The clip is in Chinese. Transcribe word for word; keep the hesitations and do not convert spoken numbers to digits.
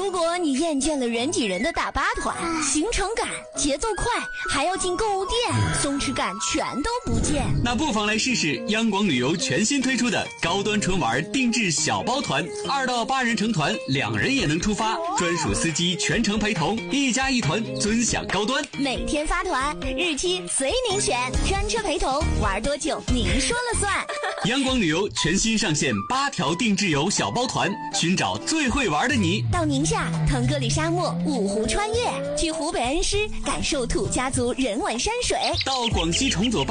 如果你厌倦了人挤人的大巴团，行程赶、节奏快，还要进购物店，松弛感全都不见， 那不妨来试试央广旅游全新推出的高端纯玩定制小包团，二到八人成团，两人也能出发，专属司机全程陪同，一家一团，尊享高端。 每天发团，日期随您选，专车陪同，玩多久您说了算。 央广旅游全新上线八条定制游小包团，寻找最会玩的你。 到宁夏腾格里沙漠五湖穿越，去湖北恩施感受土家族人文山水， 到广西崇左